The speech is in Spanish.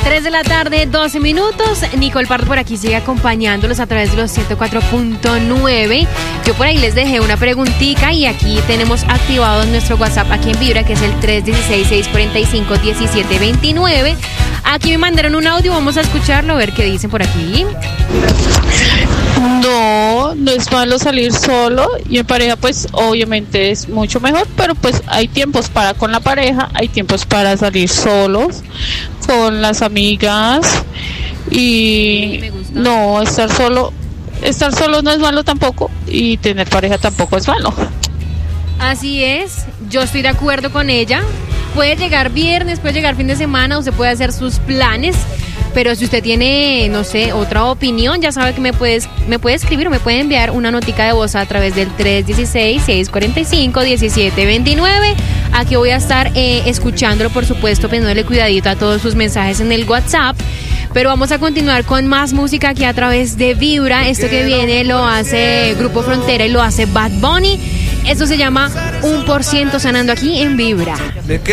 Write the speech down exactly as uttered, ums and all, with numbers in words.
tres de la tarde, doce minutos. Nicole Pardo por aquí sigue acompañándolos a través de los ciento cuatro punto nueve. Yo por ahí les dejé una preguntita y aquí tenemos activado nuestro WhatsApp aquí en Vibra, que es el tres uno seis, seis cuatro cinco, uno siete dos nueve. Aquí me mandaron un audio, vamos a escucharlo, a ver qué dicen por aquí. No, no es malo salir solo y en pareja pues obviamente es mucho mejor, pero pues hay tiempos para con la pareja, hay tiempos para salir solos, con las amigas y no, estar solo, estar solo no es malo tampoco y tener pareja tampoco es malo. Así es, yo estoy de acuerdo con ella. Puede llegar viernes, puede llegar fin de semana, usted puede hacer sus planes, pero si usted tiene, no sé, otra opinión, ya sabe que me puedes, me puede escribir o me puede enviar una notica de voz a través del tres uno seis, seis cuatro cinco, uno siete dos nueve. Aquí voy a estar eh, escuchándolo, por supuesto, poniéndole cuidadito a todos sus mensajes en el WhatsApp. Pero vamos a continuar con más música aquí a través de Vibra. Esto que viene lo hace Grupo Frontera y lo hace Bad Bunny. Esto se llama un por ciento sonando aquí en Vibra.